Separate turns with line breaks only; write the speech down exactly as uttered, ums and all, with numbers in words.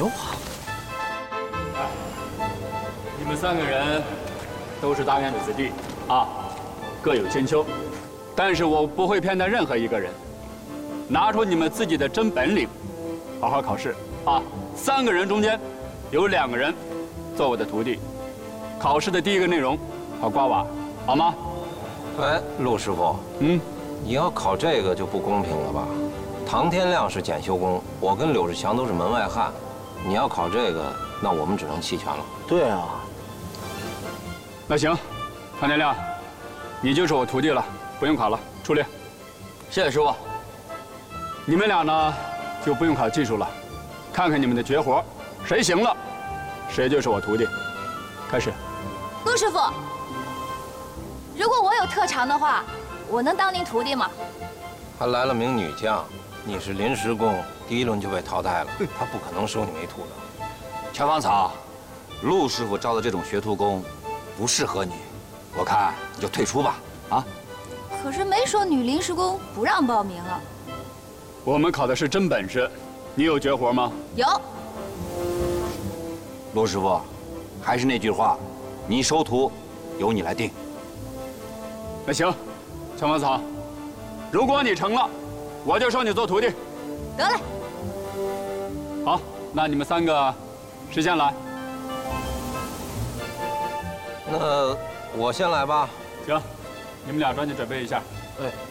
话。
哎，你们三个人都是大院的子弟啊，各有千秋，但是我不会偏袒任何一个人。拿出你们自己的真本领，好好考试啊！三个人中间有两个人做我的徒弟。考试的第一个内容考刮瓦，好吗？
哎，陆师傅，
嗯，
你要考这个就不公平了吧？唐天亮是检修工，我跟柳志强都是门外汉，你要考这个，那我们只能弃权了。
对啊。
那行，唐天亮，你就是我徒弟了，不用考了，出列。
谢谢师傅。
你们俩呢，就不用考技术了，看看你们的绝活，谁行了，谁就是我徒弟。开始。
陆师傅，如果我有特长的话，我能当您徒弟吗？
还来了名女将，你是临时工，第一轮就被淘汰了，他不可能收你为徒的。
乔芳草，陆师傅招的这种学徒工，不适合你，我看你就退出吧。啊？
可是没说女临时工不让报名啊。
我们考的是真本事，你有绝活吗？
有。
陆师傅，还是那句话，你收徒，由你来定。
那行，乔芳草，如果你成了，我就收你做徒弟。
得嘞。
好，那你们三个，谁先来？
那我先来吧。
行，你们俩抓紧准备一下。
哎。